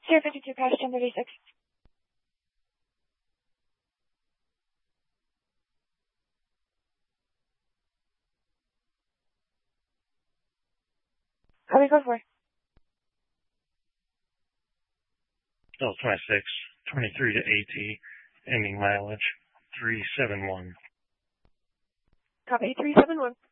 052, crash 1036. How do we go for? Delta 26, 23 to AT, ending mileage 371. Copy, 371.